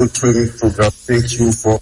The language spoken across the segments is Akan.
good training program. Thank you for.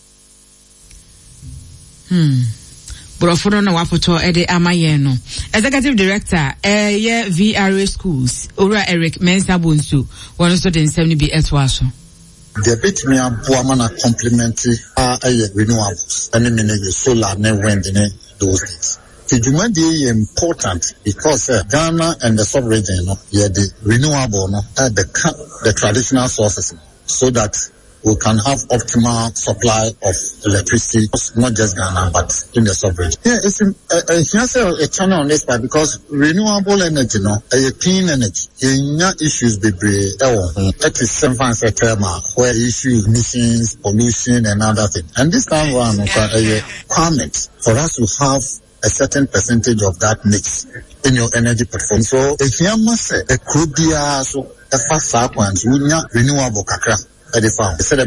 Brofono na wapoto ede amaye no. Executive Director VRA Schools Ora Eric Mensah Bonsu one so den 70 be etwaso. The bit me a complementary renewables. Any minute solar ne wind in those days. The important because Ghana and the sub-region, the renewable, the traditional sources, so that we can have optimal supply of electricity, not just Ghana, but in the sub-region. Yeah, it's a channel on this part because renewable energy, a clean energy, issues be that is something where issues emissions, pollution, and other things. And this time around, a requirement for us to have a certain percentage of that mix in your energy portfolio. So if you must say a could be so a fast sequence renewable kakra at the farm. Instead of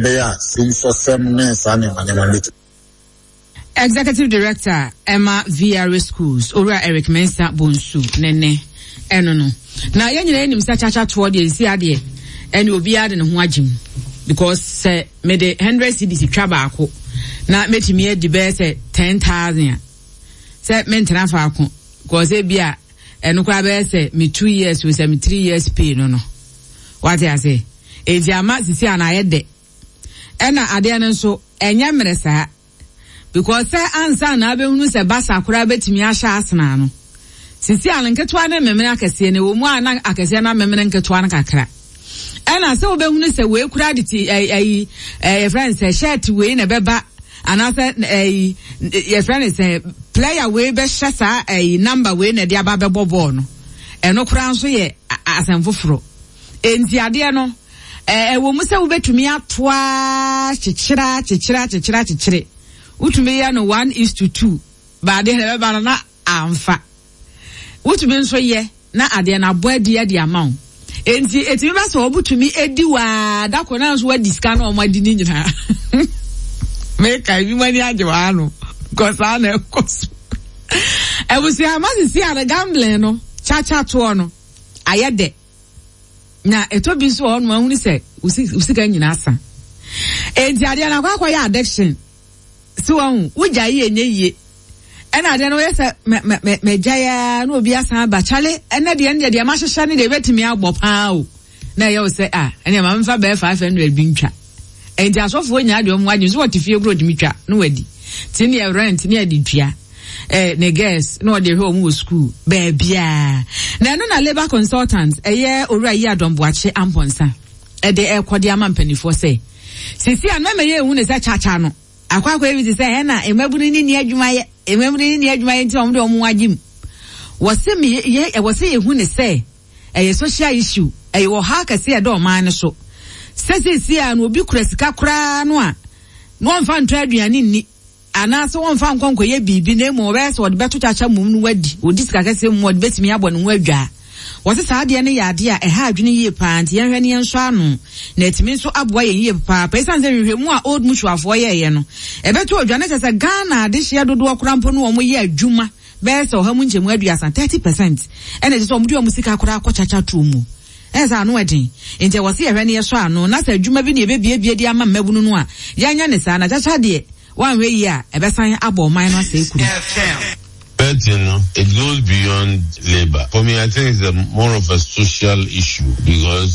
Executive Director Emma VRA Schools Ora Eric Mensah Bonsu Nene Enono. Now yenye ni msachacha toward the ade and you be adding huajim because say me the 100 cedis trabako na metimi the best 10,000. Say maintain for ako cause e bia eno kwa be say me 2 years we say me 3 years pay no what I say e jama sisi anayede ena ade no so enya mresa because say ansa na be hunu say basa kura betimi ahya asena no sisi anketwa na memene akese ne wo mu ana akese na memene nketwa na kakra ena say obe hunu say we kura de friends say shirt we na beba anasa your friend is a player we be shasa a number we na dia ba be bobo no eno kura nso ye asemfoforo enti ade no wo mu se wo betumi atoa chichira utumi ya no 1:2 ba de he ba na amfa utumi nso ye na ade na boadi ya di amount enti etimi ba so obutumi edi wa dako na nso wa diska na o ma di ni nyina make I be money ajwano cause I na cause I was say amasi ada gambling no cha to no ayede na etobi so on ma huni say usika nyina asa enti ade na kwa ya addiction so on wuja ye enye ena ade no yesa me jaya na obi asa ba chale ena de ma hwehwe ne de betimi agbo paa o na ye o say ene ma mfa be 500 bi ntwa enti asofo nya de omu agye so wotifie gro de mitwa no wadi tini e rent ni adidua ne guess no de hwe omu school ba bia na no na labor consultants eye owura yi adomboache amponsa de ekodi amampanifo say sisi anama ye hu ne sa chacha no akwakwa ebi say na emabunu ni adwumaye nti omu de omu agyim wose me ye wose ye hu ne say social issue wo ha ka say de o man so sesi no obi kura sika kura no a no mfa ntwa aduane ni anaso wonfa nkonko ye bibi na emu obese wode beto chacha mum no wadi odi sika kase mu wode betimi abɔ no adwa wose saade ne yade a ha adwene yie paanti yenhwe ne yenso ano na etimi so aboa ye yie papa esan se hwehwe mu a old mutuafo ye no ebeto adwane sese Ghana de hye dodo okura mpo no omo ye adwuma bese o ha mu nchemu aduasa 30% ene je so omo de omo sika kura akɔchacha to mu esa no wedding nje wose ehwe ne yeso ano na sa adwuma bi ne ebebie di ama mmabunu no a yanya ne sa na chacha de wanwe yi a ebesan abo man no asa ekuru. But it goes beyond labor. For me, I think it's more of a social issue because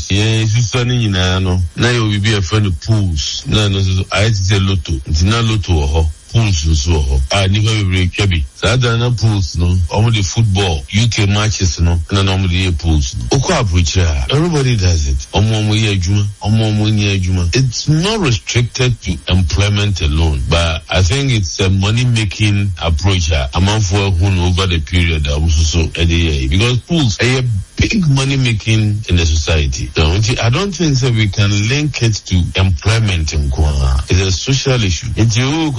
now you will be a friend of pools. No, I say lotto. It's not lotto. Pools so nipa bebre twabi sadana pools no omo the football UK matches no na omo the pools no okwa approacha everybody does it omo ye adwuma omo nye adwuma. It's not restricted to employment alone, but I think it's a money making approach among for over the period so because pools are big money making in the society. So I don't think that we can link it to employment in Kwa. It's a social issue. You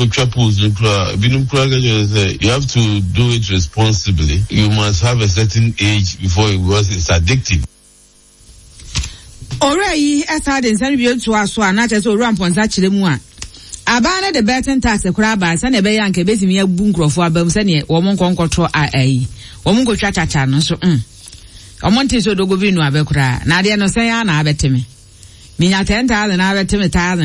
have to do it responsibly. You must have a certain age before it's addictive. Already, as I didn't be able to ask one, not as a ramp on such a one. Abana the betting tax a crab as an ebay and basically a bunkro for a bumsenia, woman control IA. Woman go cha no so Omonte so dogo binu abekura na de no say na abeteme minya 10,000 na abeteme 1,000